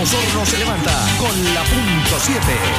Osorno se levanta con la punto 7.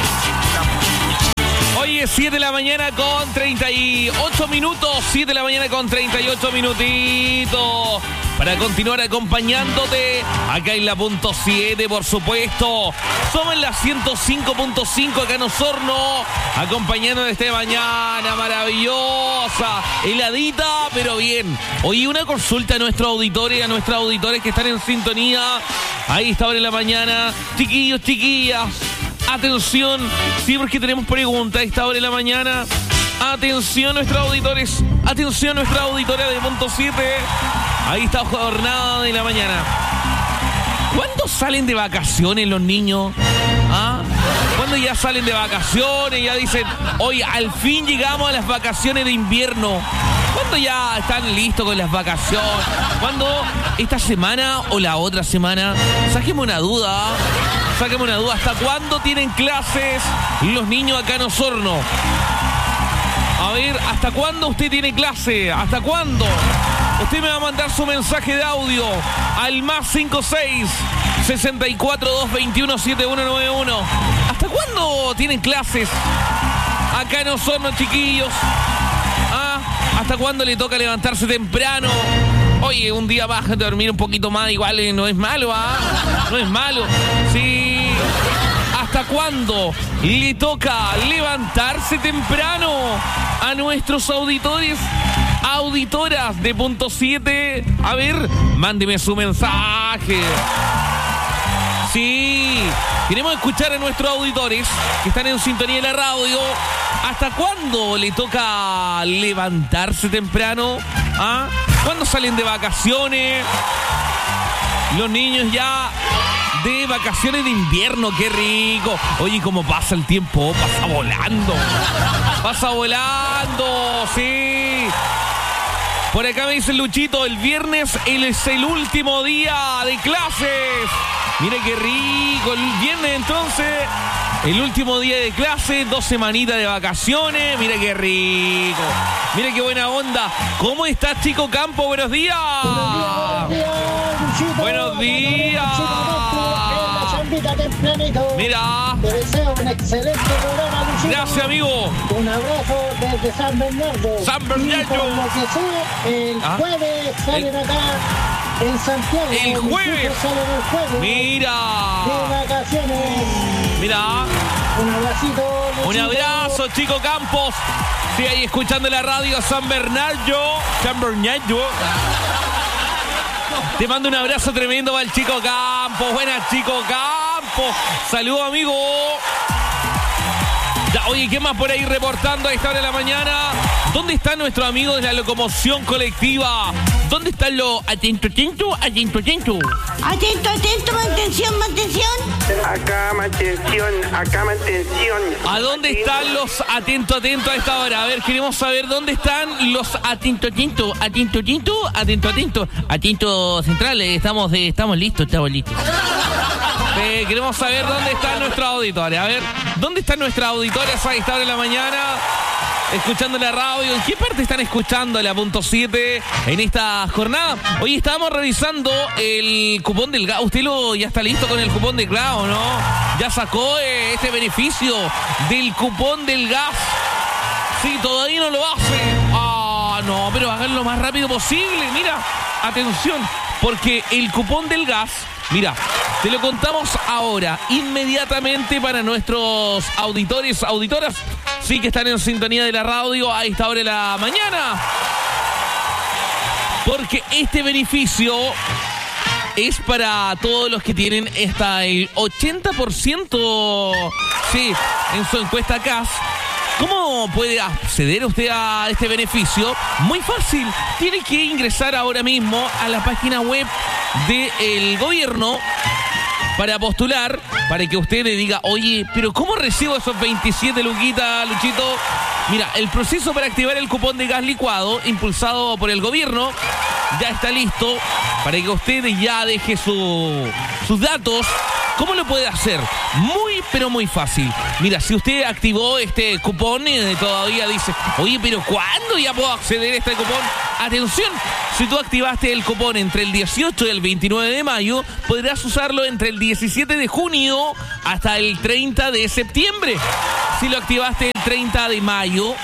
Hoy es 7 de la mañana con 38 minutos. 7 de la mañana con 38 minutitos. Para continuar acompañándote acá en la punto 7, por supuesto. Somos en la 105.5 acá en Osorno. Acompañándote esta mañana maravillosa. Heladita, pero bien. Hoy una consulta a nuestros auditores y a nuestras auditores que están en sintonía. Ahí está ahora en la mañana. Chiquillos, chiquillas. Atención, sí, porque tenemos preguntas a esta hora de la mañana. Atención, nuestros auditores. Atención, nuestra auditora de punto 7. Ahí está jornada de la mañana. ¿Cuándo salen de vacaciones los niños? ¿Ah? ¿Cuándo ya salen de vacaciones? Ya dicen, hoy al fin llegamos a las vacaciones de invierno. ¿Cuándo ya están listos con las vacaciones? ¿Cuándo? ¿Esta semana o la otra semana? Sáqueme una duda. ¿Hasta cuándo tienen clases los niños acá en Osorno? A ver, ¿hasta cuándo usted tiene clase? ¿Hasta cuándo? Usted me va a mandar su mensaje de audio al más 56 64 221 7191. ¿Hasta cuándo tienen clases acá en Osorno, chiquillos? ¿Ah? ¿Hasta cuándo le toca levantarse temprano? Oye, un día baja de dormir un poquito más, igual no es malo, ¿ah? No es malo. Sí. ¿Hasta cuándo le toca levantarse temprano a nuestros auditores, auditoras de punto 7? A ver, mándeme su mensaje. Sí, queremos escuchar a nuestros auditores que están en sintonía de la radio. ¿Hasta cuándo le toca levantarse temprano? ¿Ah? ¿Cuándo salen de vacaciones? Los niños ya de vacaciones de invierno, qué rico. Oye, cómo pasa el tiempo, pasa volando. Pasa volando, sí. Por acá me dice Luchito, el viernes es el último día de clases. Mire qué rico, el viernes entonces, el último día de clases, 2 semanitas de vacaciones. Mire qué rico, mire qué buena onda. ¿Cómo estás, Chico Campo? Buenos días. Buenos días. Mira. Te deseo un excelente programa, Luchito. Gracias, amigo. Un abrazo desde San Bernardo. San Bernardo. Y por lo que sé, el jueves salen acá en Santiago. El jueves. Salen el jueves. Mira. De vacaciones. Mira. Un abracito, Luchito. Un abrazo, Chico Campos. Sí, ahí escuchando la radio San Bernardo. San Bernardo. Te mando un abrazo tremendo para el Chico Campos. Buenas, Chico Campos. Saludos, amigo. Ya, oye, ¿qué más por ahí reportando a esta hora de la mañana? ¿Dónde están nuestros amigos de la locomoción colectiva? ¿Dónde están los atento, atento, atento, atento? Atento, atento, mantención, mantención. Acá mantención. ¿A dónde están los atento, atento a esta hora? A ver, queremos saber dónde están los atento, atento, atento, atento, atento, atento. Atento centrales, estamos listos, queremos saber dónde están nuestros auditores. A ver, ¿dónde están nuestras auditoras a esta hora de la mañana? Escuchando la radio. ¿En qué parte están escuchando la punto 7 en esta jornada? Hoy estábamos revisando el cupón del gas. ¿Usted ya está listo con el cupón del gas o no? ¿Ya sacó este beneficio del cupón del gas? Sí, todavía no lo hace. Ah, no, pero háganlo lo más rápido posible. Mira, atención, porque el cupón del gas, mira, te lo contamos ahora, inmediatamente para nuestros auditores, auditoras, sí que están en sintonía de la radio a esta hora de la mañana. Porque este beneficio es para todos los que tienen hasta el 80%, sí, en su encuesta CAS. ¿Cómo puede acceder usted a este beneficio? Muy fácil, tiene que ingresar ahora mismo a la página web del gobierno para postular, para que usted le diga, oye, pero ¿cómo recibo esos 27 luquitas, Luchito? Mira, el proceso para activar el cupón de gas licuado impulsado por el gobierno ya está listo para que usted ya deje sus datos ¿Cómo lo puede hacer? Muy, pero muy fácil. Mira, si usted activó este cupón y todavía dice, oye, pero ¿cuándo ya puedo acceder a este cupón? Atención, si tú activaste el cupón entre el 18 y el 29 de mayo, podrás usarlo entre el 17 de junio hasta el 30 de septiembre. Si lo activaste el 30 de mayo...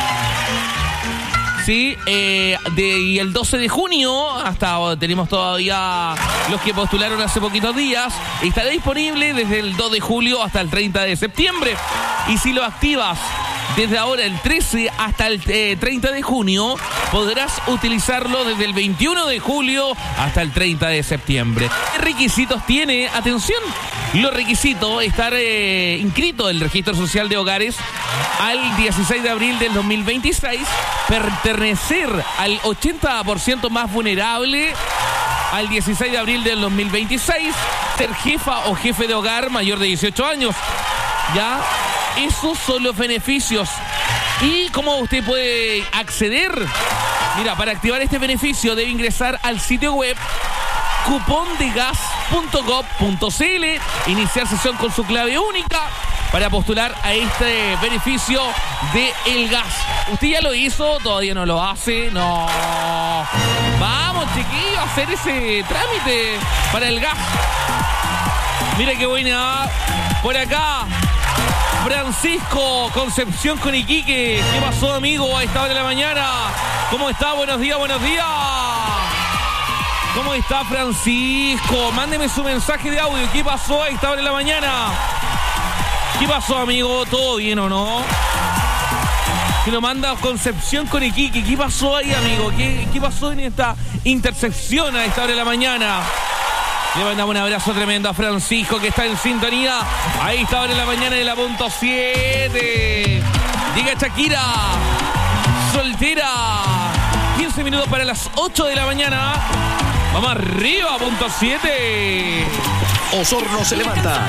Sí, y el 12 de junio, hasta tenemos todavía los que postularon hace poquitos días, estará disponible desde el 2 de julio hasta el 30 de septiembre. Y si lo activas desde ahora el 13 hasta el 30 de junio, podrás utilizarlo desde el 21 de julio hasta el 30 de septiembre. ¿Qué requisitos tiene? Atención, los requisitos: estar inscrito en el Registro Social de Hogares al 16 de abril del 2026, pertenecer al 80% más vulnerable al 16 de abril del 2026, ser jefa o jefe de hogar mayor de 18 años. ¿Ya? Esos son los beneficios. ¿Y cómo usted puede acceder? Mira, para activar este beneficio debe ingresar al sitio web cupondegas.gov.cl, iniciar sesión con su clave única para postular a este beneficio de el gas. ¿Usted ya lo hizo? ¿Todavía no lo hace? No. Vamos, chiquillos, a hacer ese trámite para el gas. Mira qué buena. Por acá, Francisco Concepción con Iquique. ¿Qué pasó, amigo, a esta hora de la mañana? ¿Cómo está? Buenos días, buenos días. ¿Cómo está, Francisco? Mándeme su mensaje de audio. ¿Qué pasó a esta hora de la mañana? ¿Qué pasó, amigo? ¿Todo bien o no? Que lo manda Concepción con Iquique. ¿Qué pasó ahí, amigo? ¿Qué pasó en esta intersección a esta hora de la mañana? Le mandamos un abrazo tremendo a Francisco, que está en sintonía. Ahí está ahora en la mañana de la punto 7. Diga Shakira, soltera. 15 minutos para las 8 de la mañana. Vamos arriba, punto 7. Osorno se levanta